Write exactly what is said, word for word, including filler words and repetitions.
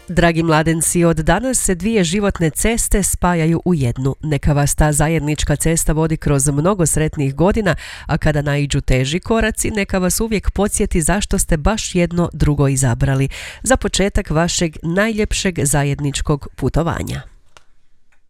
Dragi mladenci, od danas se dvije životne ceste spajaju u jednu. Neka vas ta zajednička cesta vodi kroz mnogo sretnih godina, a kada naiđu teži koraci, neka vas uvijek podsjeti zašto ste baš jedno drugo izabrali za početak vašeg najljepšeg zajedničkog putovanja.